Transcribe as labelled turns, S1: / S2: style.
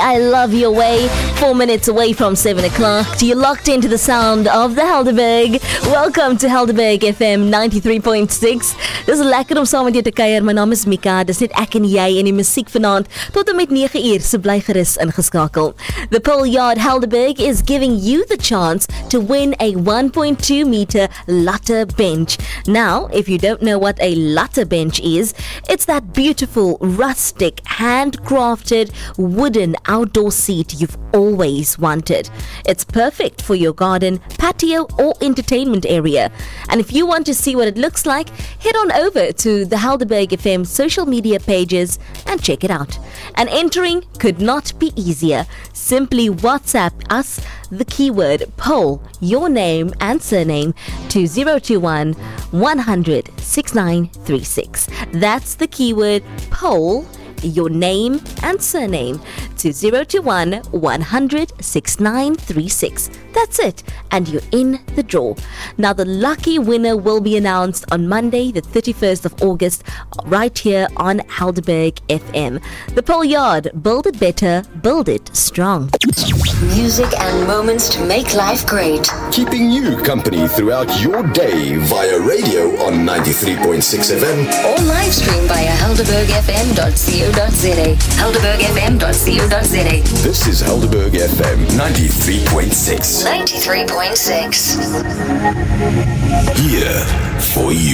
S1: I love your way. 4 minutes away from 7 o'clock. You're locked into the sound of the Helderberg. Welcome to Helderberg FM 93.6. Dis lekker om saam met jou te kuier. My naam is Mika. Dis net ek en jy en die musiek vanaand tot en met 9 uur. So bly gerus ingeskakel. The Pole Yard Helderberg is giving you the chance to win a 1.2 meter Latte bench. Now, if you don't know what a Latte bench is, it's that beautiful, rustic, handcrafted wooden outdoor seat you've always wanted. It's perfect for your garden, patio or entertainment area. And if you want to see what it looks like, head on over to the Helderberg FM social media pages and check it out. And entering could not be easier. Simply WhatsApp us the keyword pole, your name and surname to 021 100 6936. That's the keyword pole, your name and surname to 021 100 6936. That's it, and you're in the draw. Now the lucky winner will be announced on Monday the 31st of August right here on Helderberg FM. The Pole Yard, build it better, build it strong.
S2: Music and moments to make life great.
S3: Keeping you company throughout your day via radio on 93.6 FM
S2: Or live stream via helderbergfm.co.za. helderbergfm.co.za.
S3: This is Helderberg FM 93.6.
S2: 93.6.
S3: Here for you.